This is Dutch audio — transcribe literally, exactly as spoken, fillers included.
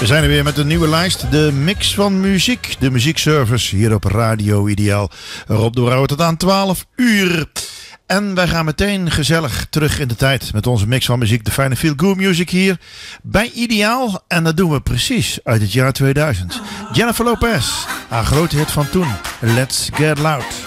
We zijn er weer met een nieuwe lijst. De mix van muziek. De muziekservice hier op Radio Ideaal. Rob de Brouwer tot aan twaalf uur. En wij gaan meteen gezellig terug in de tijd met onze mix van muziek. De fijne feel good music hier bij Ideaal. En dat doen we precies uit het jaar tweeduizend. Jennifer Lopez, haar grote hit van toen. Let's Get Loud.